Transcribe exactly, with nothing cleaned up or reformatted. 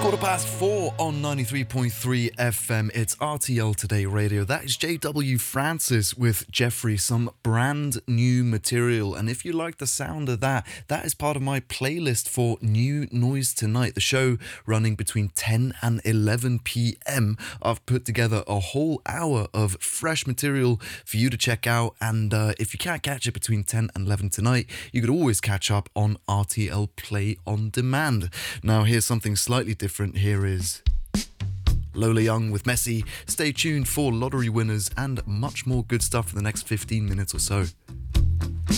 Quarter past four on ninety-three point three F M. It's R T L Today Radio. That is J W Francis with Jeffrey, some brand new material. And if you like the sound of that, that is part of my playlist for New Noise Tonight, the show running between ten and eleven p.m. I've put together a whole hour of fresh material for you to check out. And uh, if you can't catch it between ten and eleven tonight, you could always catch up on R T L Play on Demand. Now, here's something slightly different. Here is Lola Young with Messi. Stay tuned for lottery winners and much more good stuff for the next fifteen minutes or so.